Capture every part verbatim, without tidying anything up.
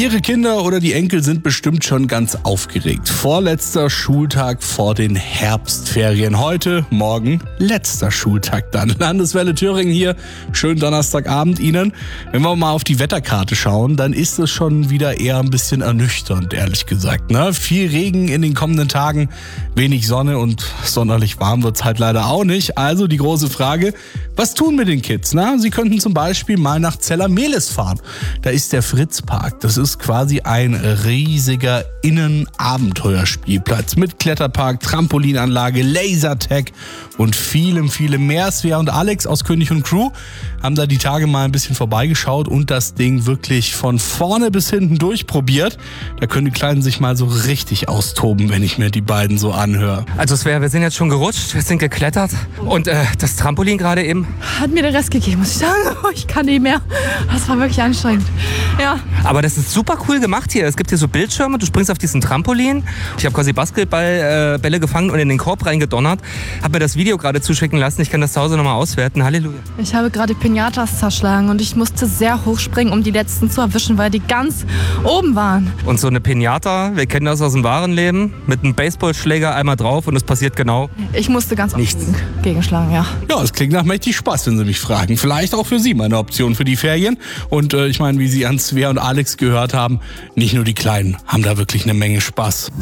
Ihre Kinder oder die Enkel sind bestimmt schon ganz aufgeregt. Vorletzter Schultag vor den Herbstferien. Heute, morgen, letzter Schultag dann. Landeswelle Thüringen hier. Schönen Donnerstagabend Ihnen. Wenn wir mal auf die Wetterkarte schauen, dann ist es schon wieder eher ein bisschen ernüchternd, ehrlich gesagt. Ne? Viel Regen in den kommenden Tagen, wenig Sonne und sonderlich warm wird es halt leider auch nicht. Also die große Frage, was tun mit den Kids? Na? Sie könnten zum Beispiel mal nach Zella-Mehlis fahren. Da ist der Fritz-Park. Das ist quasi ein riesiger Innenabenteuerspielplatz mit Kletterpark, Trampolinanlage, Lasertag und vielem, vielem mehr. Svea und Alex aus König und Crew haben da die Tage mal ein bisschen vorbeigeschaut und das Ding wirklich von vorne bis hinten durchprobiert. Da können die Kleinen sich mal so richtig austoben, wenn ich mir die beiden so anhöre. Also Svea, wir sind jetzt schon gerutscht, wir sind geklettert und äh, das Trampolin gerade eben hat mir den Rest gegeben, muss ich sagen. Ich kann nicht mehr. Das war wirklich anstrengend. Ja. Aber das ist super cool gemacht hier. Es gibt hier so Bildschirme, du springst auf diesen Trampolin. Ich habe quasi Basketballbälle äh, gefangen und in den Korb reingedonnert. Habe mir das Video gerade zuschicken lassen. Ich kann das zu Hause nochmal auswerten. Halleluja. Ich habe gerade Pinatas zerschlagen und ich musste sehr hoch springen, um die letzten zu erwischen, weil die ganz oben waren. Und so eine Pinata, wir kennen das aus dem wahren Leben, mit einem Baseballschläger einmal drauf und es passiert genau Ich musste ganz nichts. oft gegenschlagen, ja. Ja, es klingt nach mächtig Spaß, wenn Sie mich fragen. Vielleicht auch für Sie mal eine Option für die Ferien. Und äh, ich meine, wie Sie an Svea und Alex gehört haben, nicht nur die Kleinen haben da wirklich eine Menge Spaß.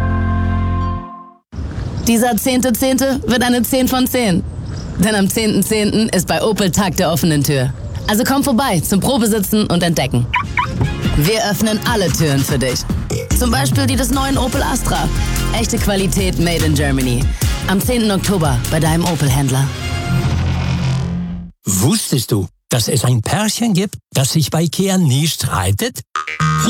Dieser zehnte zehnte wird eine zehn von zehn. Denn am zehnten zehnten ist bei Opel Tag der offenen Tür. Also komm vorbei zum Probesitzen und Entdecken. Wir öffnen alle Türen für dich. Zum Beispiel die des neuen Opel Astra. Echte Qualität made in Germany. Am zehnten Oktober bei deinem Opel-Händler. Wusstest du, dass es ein Pärchen gibt, das sich bei Ikea nie streitet?